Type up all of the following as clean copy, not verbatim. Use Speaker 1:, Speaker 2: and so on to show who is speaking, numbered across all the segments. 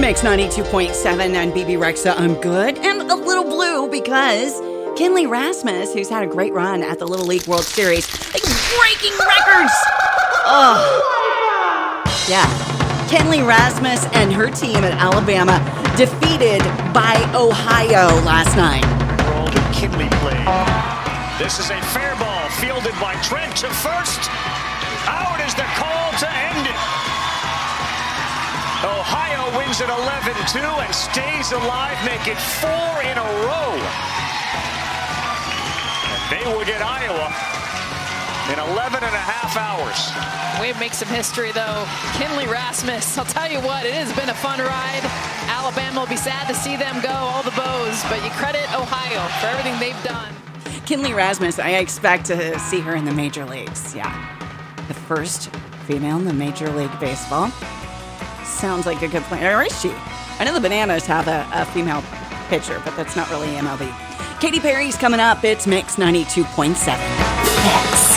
Speaker 1: Mix 92.7 and BB Rexa. I'm good and a little blue because Kinley Rasmus, who's had a great run at the Little League World Series, like breaking records. Yeah. Kinley Rasmus and her team at Alabama defeated by Ohio last night.
Speaker 2: Kinley played. This is a fair ball fielded by Trent to first. Out is the call to end it. Ohio wins at 11-2 and stays alive, make it 4 in a row. And they will get Iowa in 11 and a half hours.
Speaker 3: We make some history, though. Kinley Rasmus, I'll tell you what, it has been a fun ride. Alabama will be sad to see them go, all the bows, but you credit Ohio for everything they've done.
Speaker 1: Kinley Rasmus, I expect to see her in the major leagues. Yeah. The first female in the Major League Baseball. Sounds like a good plan. Or is she? I know the Bananas have a female pitcher, but that's not really MLB. Katy Perry's coming up. It's Mix 92.7.
Speaker 4: Mix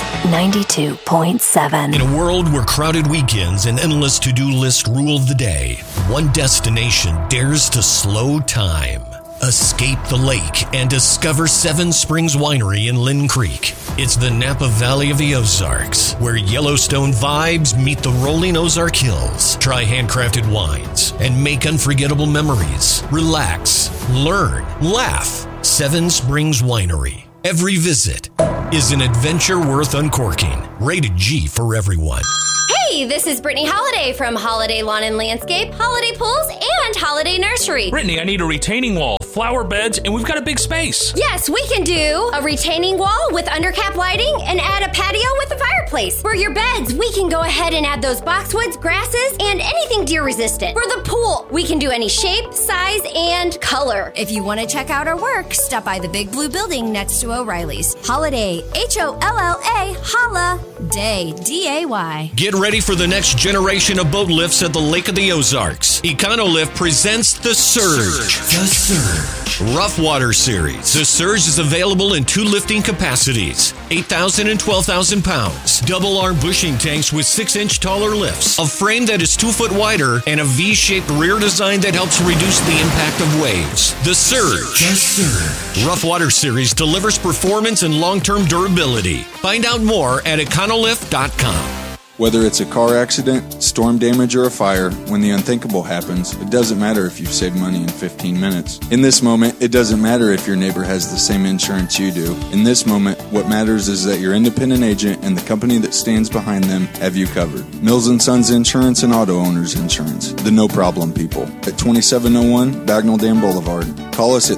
Speaker 4: 92.7.
Speaker 5: In a world where crowded weekends and endless to-do lists rule the day, one destination dares to slow time. Escape the lake and discover Seven Springs Winery in Lynn Creek. It's the Napa Valley of the Ozarks, where Yellowstone vibes meet the rolling Ozark Hills. Try handcrafted wines and make unforgettable memories. Relax, learn, laugh. Seven Springs Winery. Every visit is an adventure worth uncorking. Rated G for everyone.
Speaker 6: Hey, this is Brittany Holiday from Holiday Lawn and Landscape, Holiday Pools, and Holiday Nursery.
Speaker 7: Brittany, I need a retaining wall, flower beds, and we've got a big space.
Speaker 6: Yes, we can do a retaining wall with undercap lighting and add a patio with a fireplace. For your beds, we can go ahead and add those boxwoods, grasses, and anything deer resistant. For the pool, we can do any shape, size, and color. If you want to check out our work, stop by the Big Blue Building next to O'Reilly's. Holiday, Holla, Holla, Day, D-A-Y.
Speaker 5: Get ready for the next generation of boat lifts at the Lake of the Ozarks. Econolift presents The Surge. The Surge. Rough Water Series. The Surge is available in 2 lifting capacities, 8,000 and 12,000 pounds. Double arm bushing tanks with 6-inch taller lifts, a frame that is 2 foot wider, and a V-shaped rear design that helps reduce the impact of waves. The Surge. The Surge. Rough Water Series delivers performance and long-term durability. Find out more at econolift.com.
Speaker 8: Whether it's a car accident, storm damage, or a fire, when the unthinkable happens, it doesn't matter if you've saved money in 15 minutes. In this moment, it doesn't matter if your neighbor has the same insurance you do. In this moment, what matters is that your independent agent and the company that stands behind them have you covered. Mills & Sons Insurance and Auto Owners Insurance. The no-problem people. At 2701 Bagnell Dam Boulevard. Call us at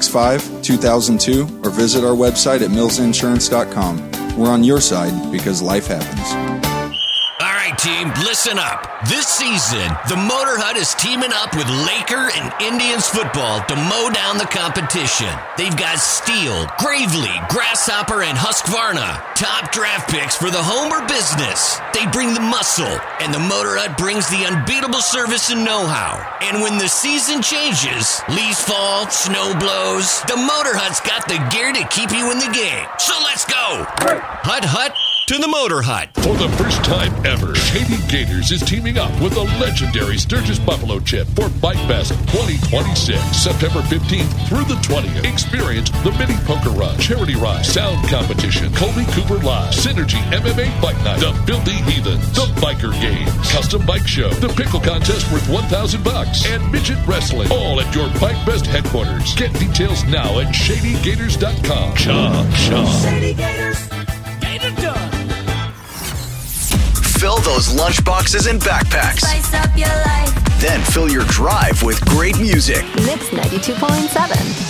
Speaker 8: 365-2002 or visit our website at millsinsurance.com. We're on your side because life happens.
Speaker 5: All right, team, listen up. This season, the Motor Hut is teaming up with Laker and Indians football to mow down the competition. They've got Steele, Gravely, Grasshopper, and Husqvarna. Top draft picks for the home or business. They bring the muscle, and the Motor Hut brings the unbeatable service and know-how. And when the season changes, leaves fall, snow blows, the Motor Hut's got the gear to keep you in the game. So let's go. Hut to the Motor Hut.
Speaker 9: For the first time ever, Shady Gators is teaming up with the legendary Sturgis Buffalo Chip for Bike Fest 2026, September 15th through the 20th. Experience the Mini Poker Run, Charity Ride, Sound Competition, Colby Cooper Live, Synergy MMA Bike Night, The Filthy Heathens, The Biker Games, Custom Bike Show, The Pickle Contest worth $1,000, and Midget Wrestling, all at your Bike Fest headquarters. Get details now at ShadyGators.com. Chomp.
Speaker 2: Shady Gators, Gator done.
Speaker 10: Fill those lunch boxes and backpacks.
Speaker 6: Spice up your life.
Speaker 10: Then fill your drive with great music.
Speaker 4: Mix 92.7.